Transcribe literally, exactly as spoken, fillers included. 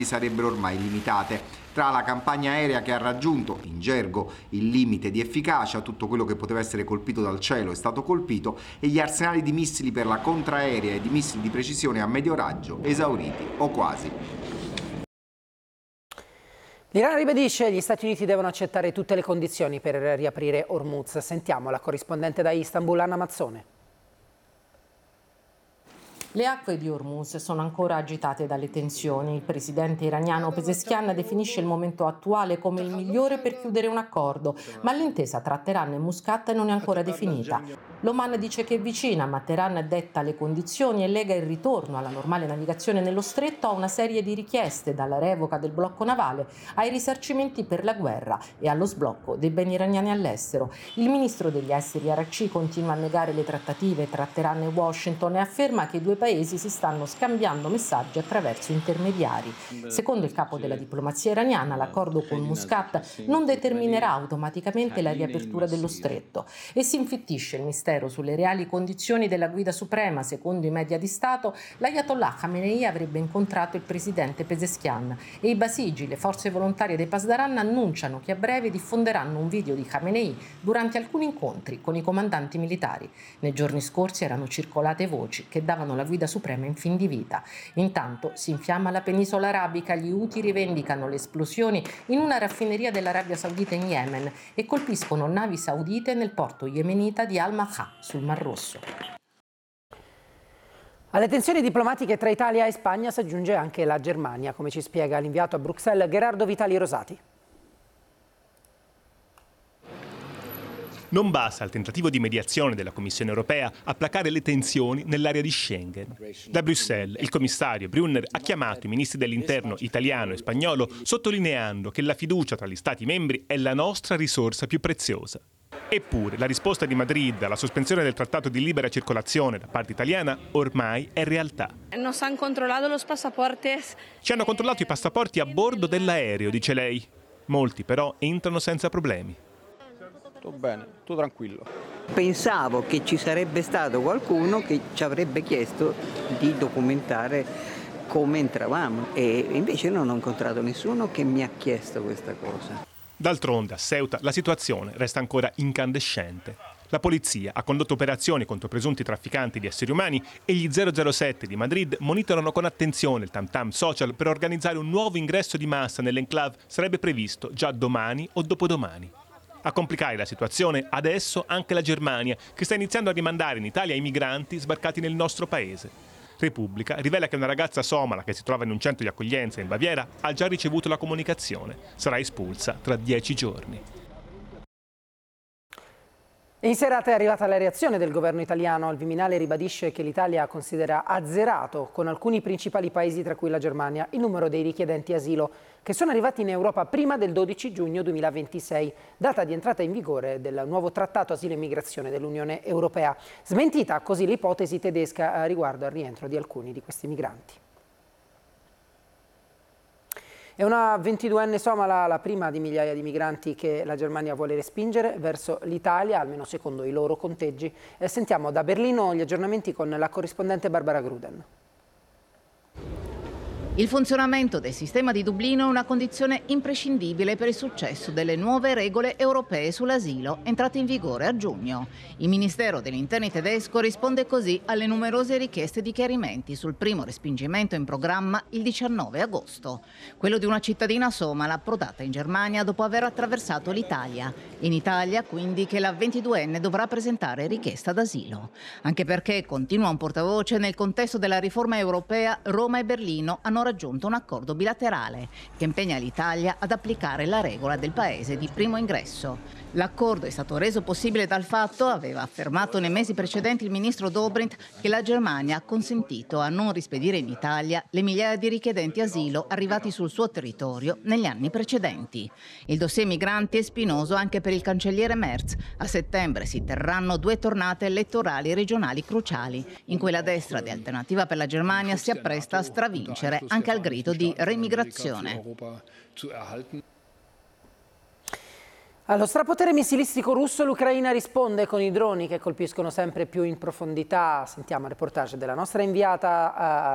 sarebbero ormai limitate. Tra la campagna aerea che ha raggiunto, in gergo, il limite di efficacia, tutto quello che poteva essere colpito dal cielo è stato colpito, e gli arsenali di missili per la contraerea e di missili di precisione a medio raggio esauriti o quasi. L'Iran ribadisce che gli Stati Uniti devono accettare tutte le condizioni per riaprire Hormuz. Sentiamo la corrispondente da Istanbul, Anna Mazzone. Le acque di Hormuz sono ancora agitate dalle tensioni. Il presidente iraniano Pezeshkian definisce il momento attuale come il migliore per chiudere un accordo, ma l'intesa tra Teheran e Muscat non è ancora definita. L'Oman dice che è vicina, ma Teheran detta le condizioni e lega il ritorno alla normale navigazione nello stretto a una serie di richieste, dalla revoca del blocco navale ai risarcimenti per la guerra e allo sblocco dei beni iraniani all'estero. Il ministro degli esteri Araghchi continua a negare le trattative tra Teheran e Washington e afferma che i due paesi si stanno scambiando messaggi attraverso intermediari. Secondo il capo della diplomazia iraniana, l'accordo con Muscat non determinerà automaticamente la riapertura dello stretto e si infittisce il mistero sulle reali condizioni della guida suprema. Secondo i media di Stato, l'Ayatollah Khamenei avrebbe incontrato il presidente Pezeshkian e i Basigi, le forze volontarie dei Pasdaran, annunciano che a breve diffonderanno un video di Khamenei durante alcuni incontri con i comandanti militari. Nei giorni scorsi erano circolate voci che davano la guida suprema in fin di vita. Intanto si infiamma la penisola arabica, gli Houthi rivendicano le esplosioni in una raffineria dell'Arabia Saudita in Yemen e colpiscono navi saudite nel porto yemenita di Al-Makha sul Mar Rosso. Alle tensioni diplomatiche tra Italia e Spagna si aggiunge anche la Germania, come ci spiega l'inviato a Bruxelles Gerardo Vitali Rosati. Non basta il tentativo di mediazione della Commissione europea a placare le tensioni nell'area di Schengen. Da Bruxelles, il commissario Brunner ha chiamato i ministri dell'interno italiano e spagnolo, sottolineando che la fiducia tra gli Stati membri è la nostra risorsa più preziosa. Eppure, la risposta di Madrid alla sospensione del trattato di libera circolazione da parte italiana ormai è realtà. Nos han controlato los pasaportes. Ci hanno controllato i passaporti a bordo dell'aereo, dice lei. Molti però entrano senza problemi. Tutto bene, tutto tranquillo. Pensavo che ci sarebbe stato qualcuno che ci avrebbe chiesto di documentare come entravamo e invece non ho incontrato nessuno che mi ha chiesto questa cosa. D'altronde a Ceuta la situazione resta ancora incandescente. La polizia ha condotto operazioni contro presunti trafficanti di esseri umani e gli zero zero sette di Madrid monitorano con attenzione il tam-tam social per organizzare un nuovo ingresso di massa nell'enclave. Sarebbe previsto già domani o dopodomani. A complicare la situazione adesso anche la Germania, che sta iniziando a rimandare in Italia i migranti sbarcati nel nostro paese. Repubblica rivela che una ragazza somala che si trova in un centro di accoglienza in Baviera ha già ricevuto la comunicazione. Sarà espulsa tra dieci giorni. In serata è arrivata la reazione del governo italiano. Il Viminale ribadisce che l'Italia considera azzerato con alcuni principali paesi, tra cui la Germania, il numero dei richiedenti asilo che sono arrivati in Europa prima del dodici giugno duemilaventisei, data di entrata in vigore del nuovo trattato asilo e migrazione dell'Unione Europea. Smentita così l'ipotesi tedesca riguardo al rientro di alcuni di questi migranti. È una ventiduenne somala la prima di migliaia di migranti che la Germania vuole respingere verso l'Italia, almeno secondo i loro conteggi. Eh, sentiamo da Berlino gli aggiornamenti con la corrispondente Barbara Gruden. Il funzionamento del sistema di Dublino è una condizione imprescindibile per il successo delle nuove regole europee sull'asilo, entrate in vigore a giugno. Il Ministero degli Interni tedesco risponde così alle numerose richieste di chiarimenti sul primo respingimento in programma il diciannove agosto. Quello di una cittadina somala approdata in Germania dopo aver attraversato l'Italia. In Italia, quindi, che la ventiduenne dovrà presentare richiesta d'asilo. Anche perché, continua un portavoce, nel contesto della riforma europea, Roma e Berlino hanno raggiunto un accordo bilaterale che impegna l'Italia ad applicare la regola del paese di primo ingresso. L'accordo è stato reso possibile dal fatto, aveva affermato nei mesi precedenti il ministro Dobrindt, che la Germania ha consentito a non rispedire in Italia le migliaia di richiedenti asilo arrivati sul suo territorio negli anni precedenti. Il dossier migranti è spinoso anche per il cancelliere Merz. A settembre si terranno due tornate elettorali regionali cruciali, in cui la destra di Alternativa per la Germania si appresta a stravincere anche al grido di remigrazione. Allo strapotere missilistico russo l'Ucraina risponde con i droni che colpiscono sempre più in profondità. Sentiamo il reportage della nostra inviata